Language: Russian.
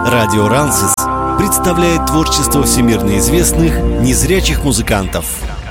Радио Рансис представляет творчество всемирно известных незрячих музыкантов.